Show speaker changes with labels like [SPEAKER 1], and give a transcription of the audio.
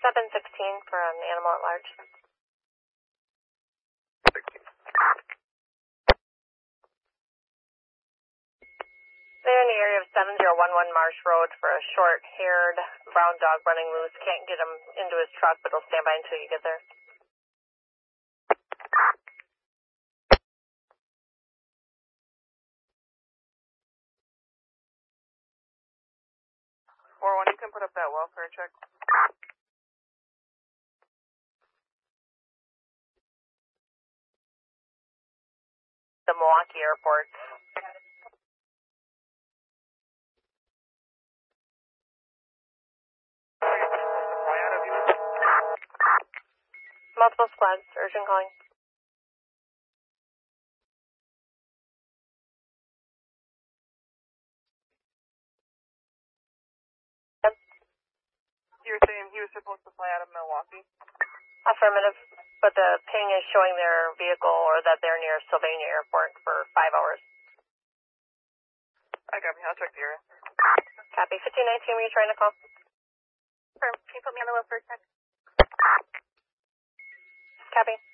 [SPEAKER 1] 716 for an animal at large.
[SPEAKER 2] 16.
[SPEAKER 1] They're in the area of 7011 Marsh Road for a short-haired brown dog running loose. Can't get him into his truck, but he'll stand by until you get there.
[SPEAKER 3] When you can put up that welfare check.
[SPEAKER 1] The Milwaukee Airport. Multiple squads, urgent calling. Yep.
[SPEAKER 3] You're saying he was supposed to fly out of Milwaukee?
[SPEAKER 1] Affirmative, but the ping is showing their vehicle or that they're near Sylvania Airport for 5 hours.
[SPEAKER 3] I got me. I'll check the area.
[SPEAKER 1] Copy. 1519, were you trying to call?
[SPEAKER 4] Can you put me on the welfare check?
[SPEAKER 1] Copy.